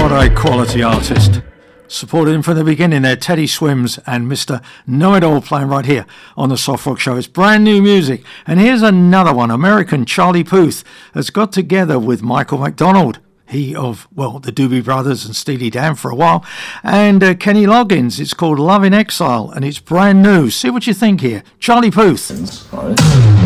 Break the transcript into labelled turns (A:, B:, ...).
A: What a quality artist. Supported him from the beginning there, Teddy Swims and Mr. Know-It-All playing right here on the Soft Rock Show. It's brand new music. And here's another one. American Charlie Puth has got together with Michael McDonald. He of, well, the Doobie Brothers and Steely Dan for a while. And Kenny Loggins. It's called Love in Exile and it's brand new. See what you think here. Charlie Puth.
B: All right.